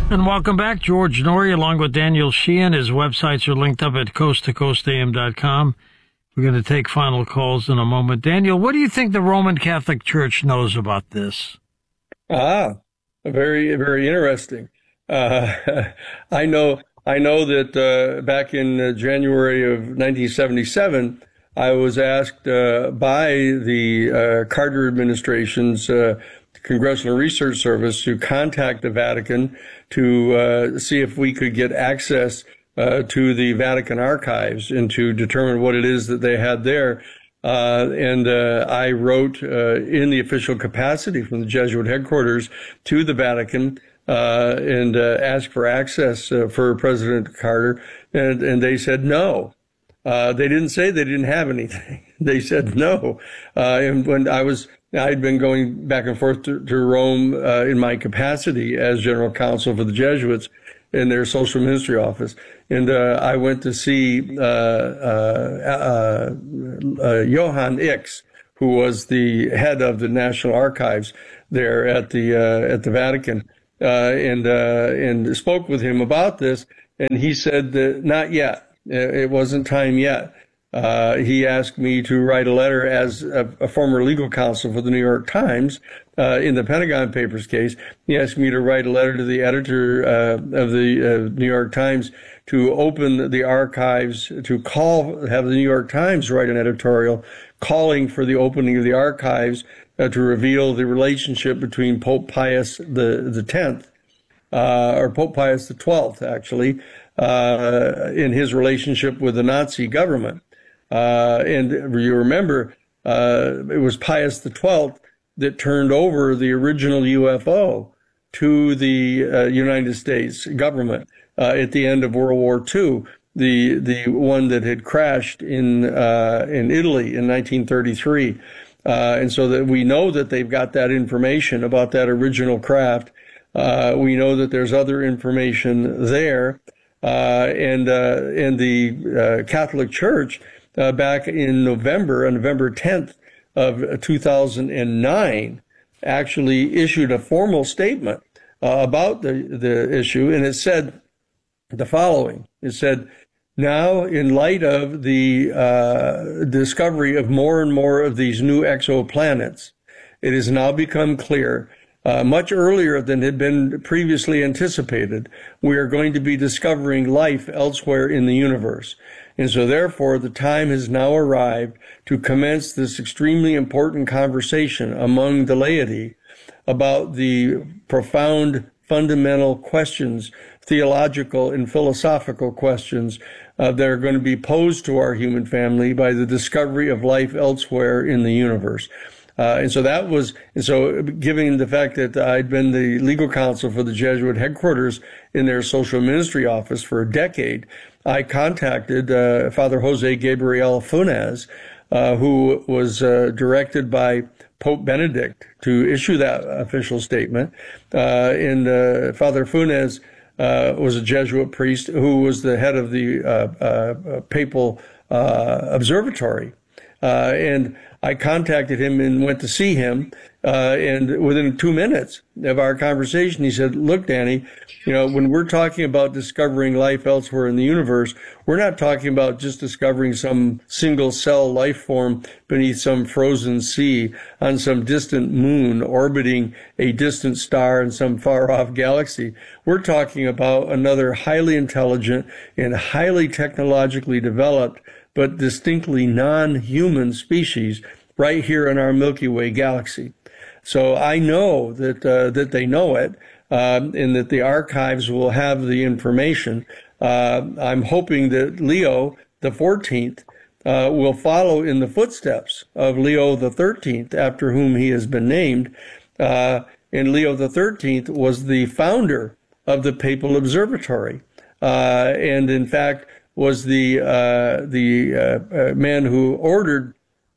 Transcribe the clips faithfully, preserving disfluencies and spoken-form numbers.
And welcome back. George Noory along with Daniel Sheehan. His websites are linked up at coast to coast a m dot com. We're going to take final calls in a moment. Daniel, what do you think the Roman Catholic Church knows about this? Ah, very, very interesting. Uh, I know, I know that uh, back in uh, January of nineteen seventy-seven, I was asked uh, by the uh, Carter administration's uh, Congressional Research Service to contact the Vatican to uh, see if we could get access uh, to the Vatican archives and to determine what it is that they had there. Uh, and uh, I wrote uh, in the official capacity from the Jesuit headquarters to the Vatican uh, and uh, asked for access uh, for President Carter, and, and they said no. Uh, they didn't say they didn't have anything. They said no. Uh, and when I was, I'd been going back and forth to, to Rome uh, in my capacity as general counsel for the Jesuits in their social ministry office. And uh, I went to see uh, uh, uh, uh, Johann Ix, who was the head of the National Archives there at the uh, at the Vatican, uh, and uh, and spoke with him about this. And he said that not yet. It wasn't time yet. Uh, he asked me to write a letter as a, a former legal counsel for the New York Times uh, in the Pentagon Papers case. He asked me to write a letter to the editor uh, of the uh, New York Times to open the archives, to call, have the New York Times write an editorial calling for the opening of the archives uh, to reveal the relationship between Pope Pius the the tenth, uh, or Pope Pius the twelfth, actually, uh, in his relationship with the Nazi government. Uh, and you remember, uh, it was Pius the twelfth that turned over the original U F O to the uh, United States government uh, at the end of World War Two, the the one that had crashed in uh, in Italy in nineteen thirty-three. Uh, and so that we know that they've got that information about that original craft. Uh, we know that there's other information there. Uh, and, uh, and the uh, Catholic Church uh, back in November, on November tenth of two thousand nine, actually issued a formal statement uh, about the, the issue. And it said the following. It said, now, in light of the uh, discovery of more and more of these new exoplanets, it has now become clear, uh, much earlier than had been previously anticipated, we are going to be discovering life elsewhere in the universe. And so, therefore, the time has now arrived to commence this extremely important conversation among the laity about the profound fundamental questions, theological and philosophical questions uh, that are going to be posed to our human family by the discovery of life elsewhere in the universe. Uh, and so that was, and so given the fact that I'd been the legal counsel for the Jesuit headquarters in their social ministry office for a decade, I contacted uh, Father Jose Gabriel Funes, uh, who was uh, directed by Pope Benedict to issue that official statement. Uh, and uh, Father Funes uh, was a Jesuit priest who was the head of the uh, uh, papal uh, observatory. Uh, and I contacted him and went to see him. Uh, and within two minutes of our conversation, he said, look, Danny, you know, when we're talking about discovering life elsewhere in the universe, we're not talking about just discovering some single cell life form beneath some frozen sea on some distant moon orbiting a distant star in some far off galaxy. We're talking about another highly intelligent and highly technologically developed, but distinctly non-human species right here in our Milky Way galaxy. So I know that uh, that they know it, um, and that the archives will have the information. Uh, I'm hoping that Leo the fourteenth uh, will follow in the footsteps of Leo the thirteenth, after whom he has been named. Uh, and Leo the thirteenth was the founder of the Papal Observatory, uh, and in fact was the uh, the uh, uh, man who ordered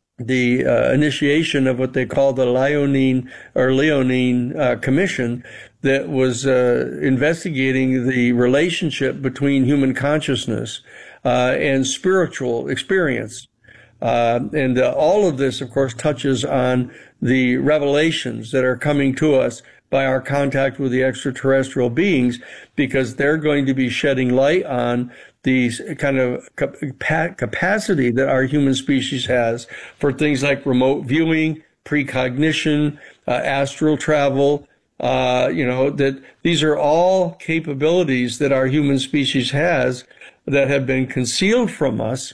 the uh, initiation of what they call the Leonine or Leonine uh, Commission that was uh, investigating the relationship between human consciousness uh, and spiritual experience. Uh, and uh, all of this, of course, touches on the revelations that are coming to us by our contact with the extraterrestrial beings, because they're going to be shedding light on these kind of capacity that our human species has for things like remote viewing, precognition, uh, astral travel. Uh, you know, that these are all capabilities that our human species has that have been concealed from us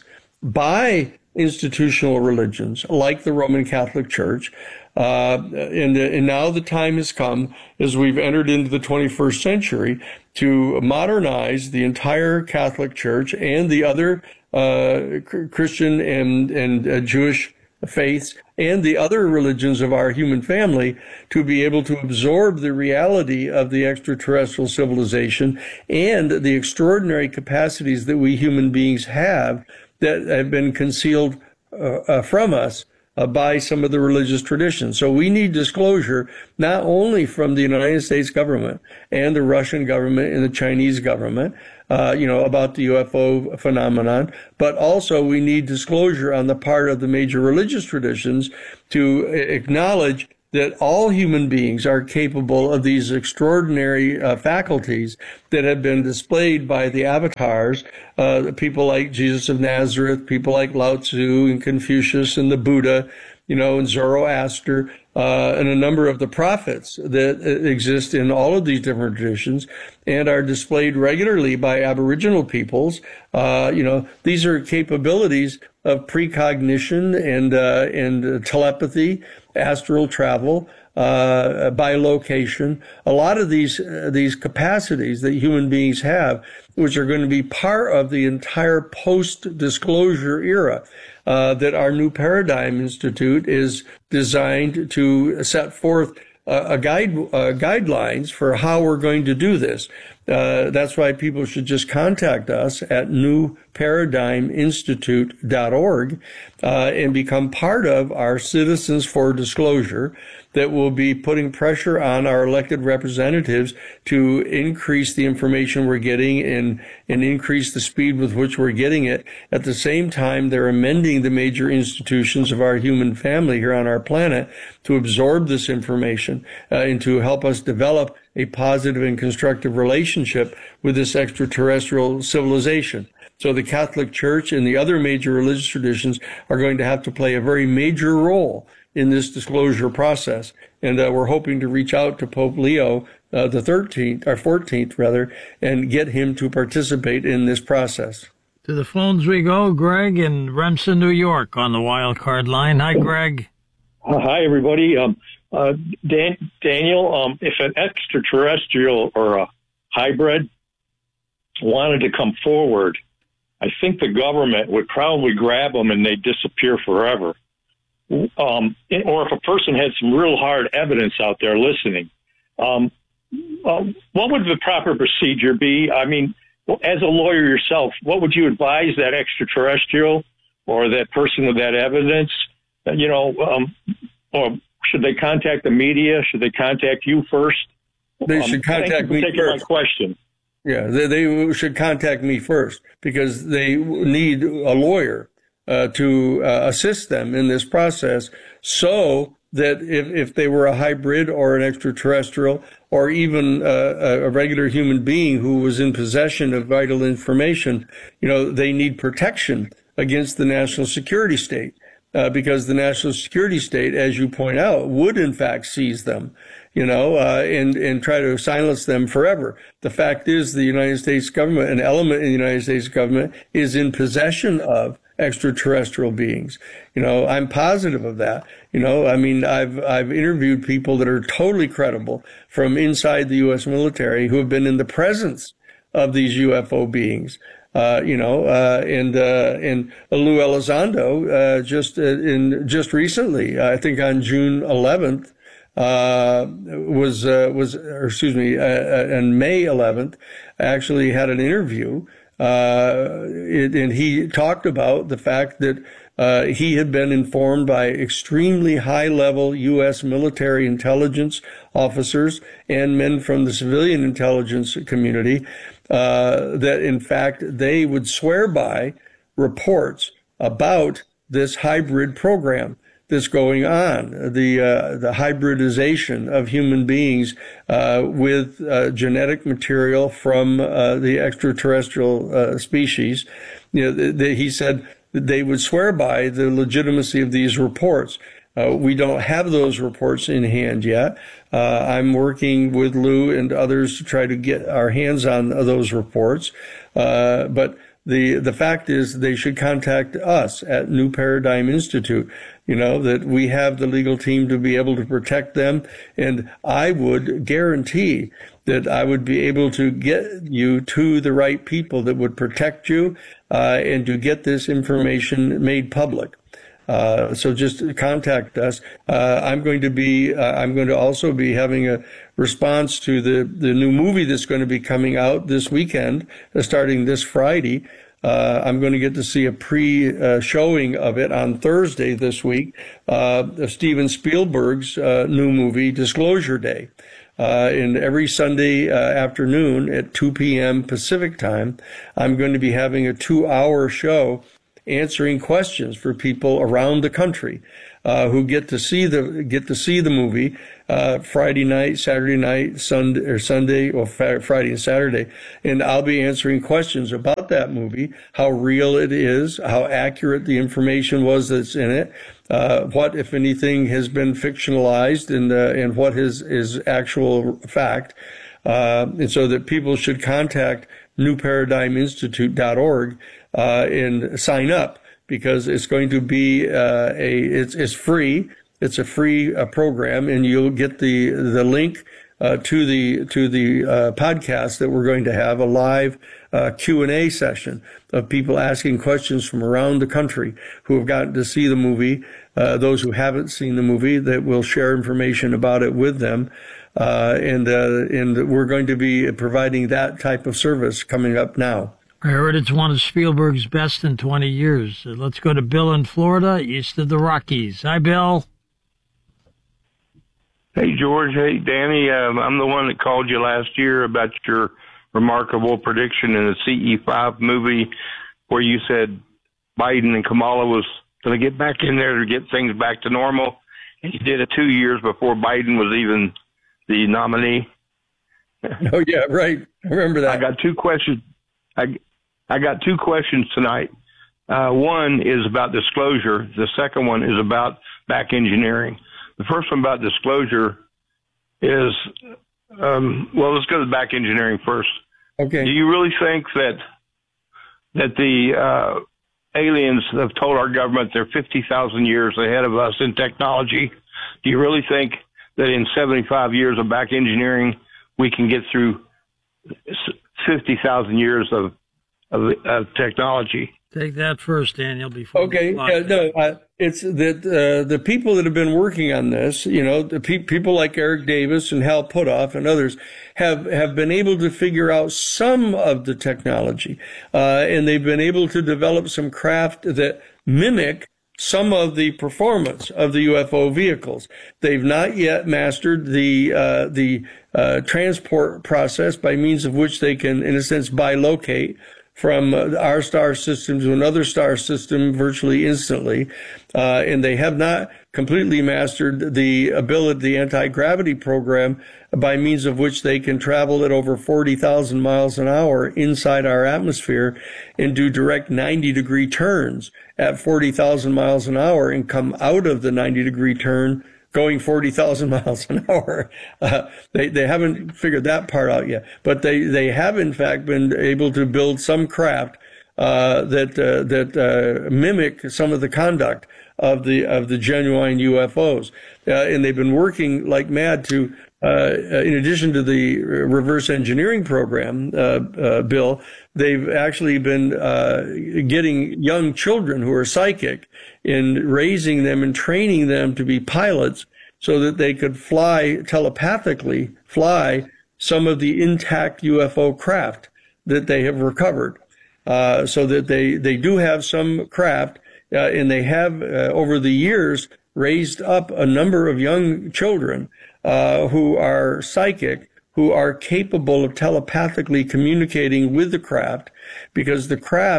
by institutional religions like the Roman Catholic Church. Uh, and, and now the time has come, as we've entered into the twenty-first century, to modernize the entire Catholic Church and the other uh, Christian and, and uh, Jewish faiths and the other religions of our human family, to be able to absorb the reality of the extraterrestrial civilization and the extraordinary capacities that we human beings have that have been concealed uh, uh, from us uh, by some of the religious traditions. So we need disclosure not only from the United States government and the Russian government and the Chinese government, Uh, you know, about the U F O phenomenon, but also we need disclosure on the part of the major religious traditions to acknowledge that all human beings are capable of these extraordinary uh, faculties that have been displayed by the avatars, uh, people like Jesus of Nazareth, people like Lao Tzu and Confucius and the Buddha, you know, and Zoroaster, uh, and a number of the prophets that exist in all of these different traditions and are displayed regularly by Aboriginal peoples. Uh, you know, these are capabilities of precognition and, uh, and telepathy, astral travel, uh, bilocation, a lot of these, uh, these capacities that human beings have, which are going to be part of the entire post-disclosure era. Uh, that our New Paradigm Institute is designed to set forth uh, a guide, uh, guidelines for how we're going to do this. Uh, that's why people should just contact us at new paradigm institute dot org uh, and become part of our Citizens for Disclosure that will be putting pressure on our elected representatives to increase the information we're getting and, and increase the speed with which we're getting it. At the same time, they're amending the major institutions of our human family here on our planet to absorb this information uh, and to help us develop a positive and constructive relationship with this extraterrestrial civilization. So the Catholic Church and the other major religious traditions are going to have to play a very major role in this disclosure process. And uh, we're hoping to reach out to Pope Leo uh, the thirteenth, or fourteenth rather, and get him to participate in this process. To the phones we go. Greg in Remsen, New York on the wild card line. Hi, Greg. Uh, hi, everybody. Um, uh, Dan, Daniel, um, if an extraterrestrial or a hybrid wanted to come forward, I think the government would probably grab them and they'd disappear forever. Um, or if a person had some real hard evidence out there listening, um, uh, what would the proper procedure be? I mean, as a lawyer yourself, what would you advise that extraterrestrial or that person with that evidence? Uh, you know, um, or should they contact the media? Should they contact you first? They um, should contact me taking first. My question. Yeah, they, they should contact me first because they need a lawyer uh, to uh, assist them in this process, so that if, if they were a hybrid or an extraterrestrial or even uh, a regular human being who was in possession of vital information, you know, they need protection against the national security state. Uh, because the national security state, as you point out, would in fact seize them, you know, uh, and, and try to silence them forever. The fact is the United States government, an element in the United States government, is in possession of extraterrestrial beings. You know, I'm positive of that. You know, I mean, I've, I've interviewed people that are totally credible from inside the U S military who have been in the presence of these U F O beings. Uh, you know, uh, and, uh, and Lou Elizondo, uh, just, uh, in, just recently, I think on June eleventh, uh, was, uh, was, or excuse me, uh, on May eleventh, actually had an interview, uh, it, and he talked about the fact that, uh, he had been informed by extremely high level U S military intelligence officers and men from the civilian intelligence community, uh, that in fact they would swear by reports about this hybrid program that's going on, the uh, the hybridization of human beings uh, with uh, genetic material from uh, the extraterrestrial uh, species. You know, the, the, he said that they would swear by the legitimacy of these reports. Uh, we don't have those reports in hand yet. Uh, I'm working with Lou and others to try to get our hands on those reports. Uh, but the the fact is they should contact us at New Paradigm Institute, you know, that we have the legal team to be able to protect them. And I would guarantee that I would be able to get you to the right people that would protect you uh, and to get this information made public. Uh, so just contact us. Uh, I'm going to be, uh, I'm going to also be having a response to the, the new movie that's going to be coming out this weekend, uh, starting this Friday. Uh, I'm going to get to see a pre-showing uh, of it on Thursday this week, uh, of Steven Spielberg's uh, new movie, Disclosure Day. Uh, and every Sunday uh, afternoon at two p.m. Pacific time, I'm going to be having a two-hour show answering questions for people around the country uh, who get to see the get to see the movie uh, Friday night, Saturday night, Sunday or Sunday or Friday and Saturday, and I'll be answering questions about that movie, how real it is, how accurate the information was that's in it, uh, what, if anything, has been fictionalized, and uh, and what is is actual fact, uh, and so that people should contact new paradigm institute dot org uh, and sign up, because it's going to be uh, a it's it's free. It's a free uh, program, and you'll get the the link uh, to the to the uh, podcast that we're going to have, a live uh, Q and A session of people asking questions from around the country who have gotten to see the movie. Uh, those who haven't seen the movie, that will share information about it with them. Uh, and uh, and we're going to be providing that type of service coming up now. I heard it's one of Spielberg's best in twenty years. Uh, let's go to Bill in Florida, east of the Rockies. Hi, Bill. Hey, George. Hey, Danny. Um, I'm the one that called you last year about your remarkable prediction in the C E five movie where you said Biden and Kamala was going to get back in there to get things back to normal. And you did it two years before Biden was even the nominee. Oh, yeah, right. I remember that. I got two questions. I, I got two questions tonight. Uh, one is about disclosure. The second one is about back engineering. The first one about disclosure is, um, well, let's go to back engineering first. Okay. Do you really think that that the uh, aliens have told our government they're fifty thousand years ahead of us in technology? Do you really think that in seventy-five years of back engineering, we can get through fifty thousand years of, of, of technology? Take that first, Daniel, before Okay, yeah, no, uh, it's that uh, the people that have been working on this, you know, the pe- people like Eric Davis and Hal Puthoff and others have, have been able to figure out some of the technology, uh, and they've been able to develop some craft that mimic some of the performance of the U F O vehicles. They've not yet mastered the uh, the uh, transport process by means of which they can, in a sense, bilocate from our star system to another star system virtually instantly. Uh, and they have not completely mastered the ability, the anti-gravity program, by means of which they can travel at over forty thousand miles an hour inside our atmosphere and do direct ninety degree turns at forty thousand miles an hour and come out of the ninety degree turn going forty thousand miles an hour. Uh, they, they haven't figured that part out yet, but they, they have in fact been able to build some craft, uh, that, uh, that, uh, mimic some of the conduct of the, of the genuine U F Os. Uh, and they've been working like mad to, uh, in addition to the reverse engineering program, uh, uh, Bill, they've actually been, uh, getting young children who are psychic and raising them and training them to be pilots so that they could fly telepathically, fly some of the intact U F O craft that they have recovered. Uh, so that they, they do have some craft, uh, and they have, uh, over the years, raised up a number of young children, uh, who are psychic, who are capable of telepathically communicating with the craft, because the craft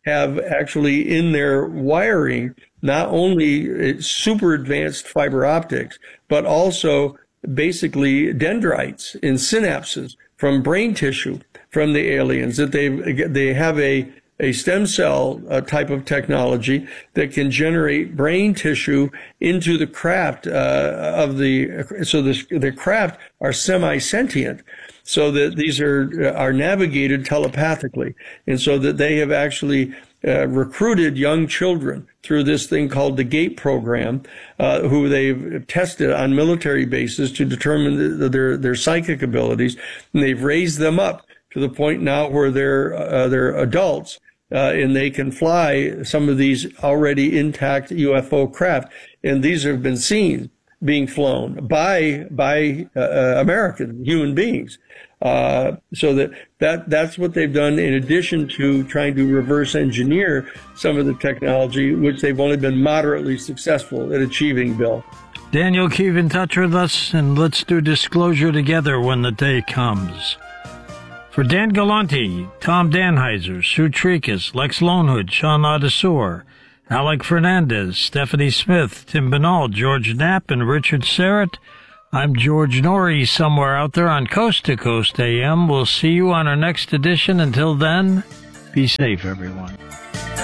have actually in their wiring not only super advanced fiber optics, but also basically dendrites in synapses from brain tissue from the aliens, that they they have a a stem cell uh, type of technology that can generate brain tissue into the craft uh, of the, so the, the craft are semi-sentient, so that these are are navigated telepathically, and so that they have actually uh, recruited young children through this thing called the GATE program, uh, who they've tested on military bases to determine the, their their psychic abilities, and they've raised them up to the point now where they're uh, they're adults. Uh, and they can fly some of these already intact U F O craft, and these have been seen being flown by by uh, American human beings. Uh, so that that that's what they've done. In addition to trying to reverse engineer some of the technology, which they've only been moderately successful at achieving, Bill. Daniel, keep in touch with us, and let's do disclosure together when the day comes. For Dan Galante, Tom Danheiser, Sue Tricus, Lex Lonehood, Sean Ladesseur, Alec Fernandez, Stephanie Smith, Tim Binal, George Knapp, and Richard Serrett, I'm George Norrie, somewhere out there on Coast to Coast A M. We'll see you on our next edition. Until then, be safe, everyone.